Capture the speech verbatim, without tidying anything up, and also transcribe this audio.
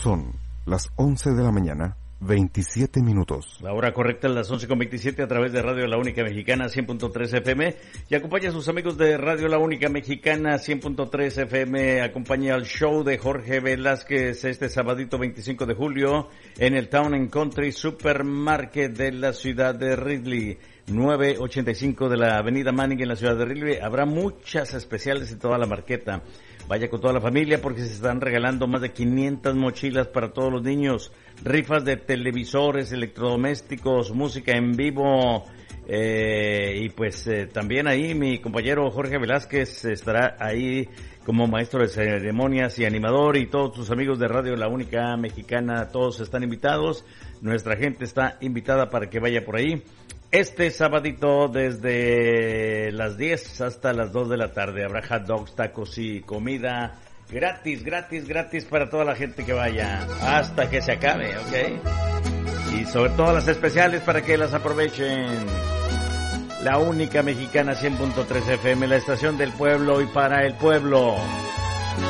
Son las once de la mañana, veintisiete minutos. La hora correcta es las once con veintisiete a través de Radio La Única Mexicana cien punto tres F M. Y acompaña a sus amigos de Radio La Única Mexicana cien punto tres F M. Acompaña al show de Jorge Velázquez este sabadito veinticinco de julio en el Town and Country Supermarket de la ciudad de Ridley. nueve ochenta y cinco de la avenida Manning en la ciudad de Ridley. Habrá muchas especiales en toda la marqueta. Vaya con toda la familia porque se están regalando más de quinientas mochilas para todos los niños. Rifas de televisores, electrodomésticos, música en vivo. Eh, y pues eh, también ahí mi compañero Jorge Velázquez estará ahí como maestro de ceremonias y animador, y todos sus amigos de Radio La Única Mexicana, todos están invitados. Nuestra gente está invitada para que vaya por ahí. Este sabadito desde las diez hasta las dos de la tarde habrá hot dogs, tacos y comida gratis, gratis, gratis para toda la gente que vaya hasta que se acabe, ¿ok? Y sobre todo las especiales para que las aprovechen. La Única Mexicana cien punto tres F M, la estación del pueblo y para el pueblo.